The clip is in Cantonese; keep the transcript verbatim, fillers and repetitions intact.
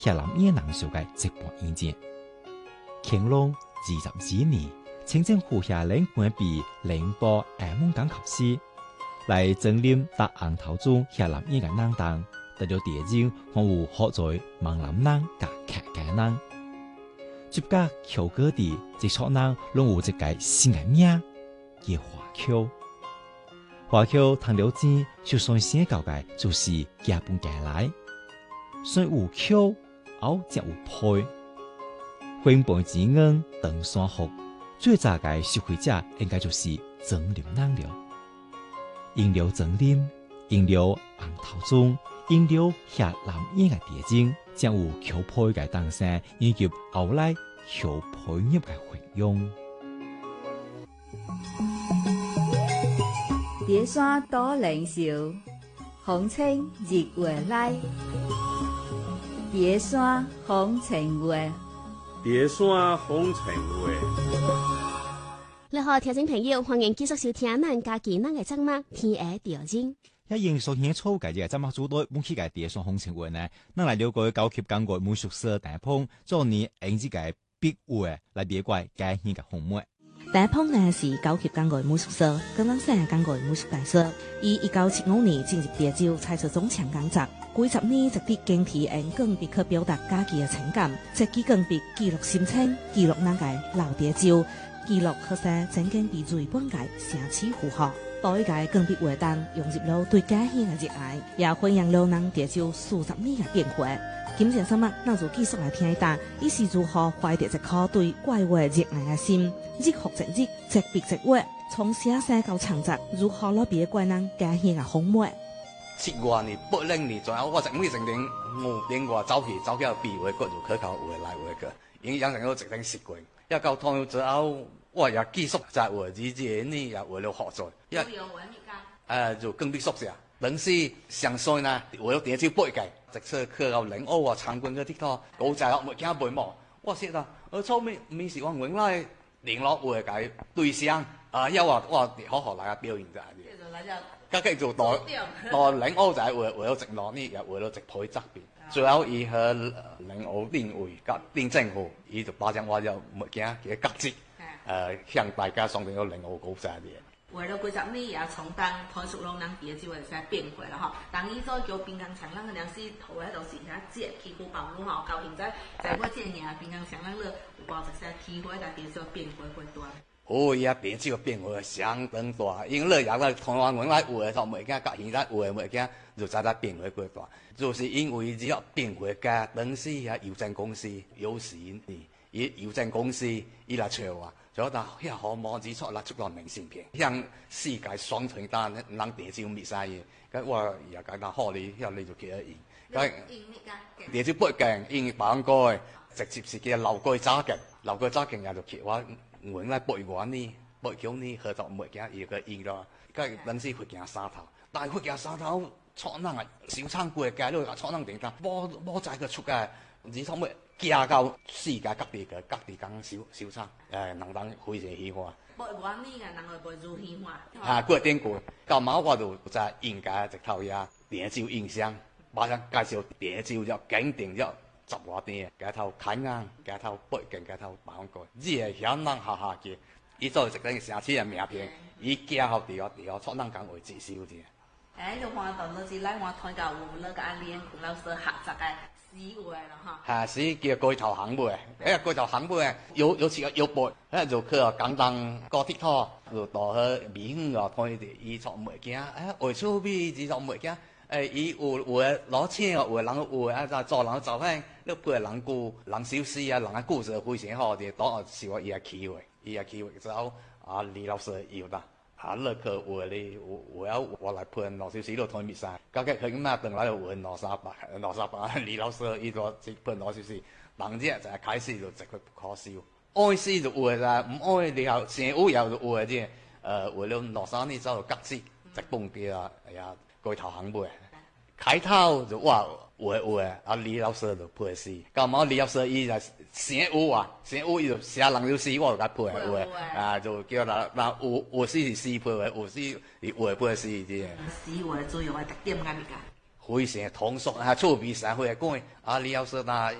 遐南野人小嘅直播意見。乾隆二十二年，清政府下令關閉寧波厦門港考試，來整理大昂頭中遐南野嘅人當，得到地精和有學在閩南人甲客家人。接甲橋各地直錯人攏有一個新嘅名，叫華僑。華僑談了之，就算寫教嘅就是家本家來，雖有橋，後則有配。原本之恩登山學，最早嘅受惠者應該就是曾林人了。因了曾林，因了昂頭中，因了遐南野嘅地精，將有橋配嘅當聲，以及後來橋配入嘅運用。 蝶山多靈秀，風清日月來。蝶山風情月， 蝶山風情月。 你好，聽眾朋友，歡迎繼續收聽咱家己咱嘅節目《天下調整》。 一應所顯初嘅嘅節目組隊本期嘅蝶山風情月呢，咱來了解高級港國美術社大鵬做年演繹嘅筆畫來別怪介顯嘅風貌。 大鵬呢是高級港國美術社，剛剛寫港國美術大社，以一九七五年進入潮州採取總長工作，幾十年直啲經體驗更別可表達家己嘅情感，設計更別記錄心情，記錄咱嘅老潮州，記錄學生曾經被最本屆城市符合，多一屆更別活動融入了對家鄉嘅熱愛，也弘揚了咱潮州數十年嘅變化。今日什麼，咱就繼續來聽一下，伊是如何懷着一顆對怪畫熱愛嘅心，日復一日，一筆一畫，從寫生到創作，如何攞別怪咱家鄉嘅風貌。 七月年、八零年，仲有我成每成年，我另外走去走去比畫，各就可靠畫來畫個，已經養成咗一定習慣。一到退休之後，我也繼續在畫自己呢，也為了學在。一誒就更別熟些。當時上歲呢，為了點招背計，直車去到嶺澳啊參觀嗰啲個古仔學物件背幕。我説啦，我初尾未是我原來聯絡會嘅對象，啊又話我好好來表現就係啲。咁就到到嶺澳就係為為咗直落呢，又為咗直配側邊。最後以去嶺澳聯會及聯政府，伊就把將我有物件嘅格子，誒向大家送到嶺澳古仔啲。 為了幾十年也充當台屬龍人地就會使變化啦吼。當伊做叫濱江長人嘅兩師頭咧，都是遐節氣候暴露吼，到現在在我這年濱江長人咧，有包一些氣候來地就變化會大。 哦，伊啊變就變化相當大，因為也來台灣原來有嘅，就物件甲現在有嘅物件就在在變化過大，就是因為只要變化嘅當時遐郵政公司有時呢，伊郵政公司伊來找我。就但遐好網指出來出個明信片，向世界宣傳單人地招滅晒嘢，咁我也講得好你，遐你就記得印，咁地招不勁，印板蓋直接是叫樓蓋揸勁，樓蓋揸勁也就揭我原來背完呢，背叫呢合作物件伊個印咯，咁當時會行沙頭，但係會行沙頭創人啊小倉過街都創人點講，冇冇在個出嘅，指出咩？行到世界各地嘅各地講小小倉，誒人人非常喜歡。 背完呢個人會背如喜歡。 啊，過典故，到晚我就在應該直頭呀，電照印象，馬上介紹電照咗景點咗十華店，街頭睇啱，街頭背景，街頭板蓋，只係響人下下嘅，伊做直等城市嘅名片，伊行後地方地方出人講會接收啲。 誒，就看到嗰時嚟我睇到有那個阿連同老師合作嘅。死活啦嚇！係死叫蓋頭行背，誒蓋頭行背，有有時個腰背，誒就去啊簡單個鐵拖，就到去面個睇啲伊作物件，誒外出邊只作物件，誒伊有有誒攞錢個，有人有誒啊就做人做翻，你配人故人小事啊，人嘅故事非常好啲，當我是我伊嘅機會，伊嘅機會之後，啊李老師要啦。啊！那個我咧，我我要我來判羅小時都推滅晒，究竟佢咁啊？等來就換羅沙白，羅沙白李老師依個即判羅小時，人啫就係開始就直佢不可笑，愛死就換啦，唔愛你又成屋又就換啫。誒，為了羅沙呢走到吉之直蹦啲啊，哎呀，蓋頭肯背，開頭就話換換，啊李老師就配死，咁冇李老師伊就成屋啊，成屋伊就寫人就死我就配換，啊就叫嗱嗱有有死是死配換，有死是換配死啲。 死換主要係特點啱唔啱？ 非常通俗啊，趣味社會講啊，你要說那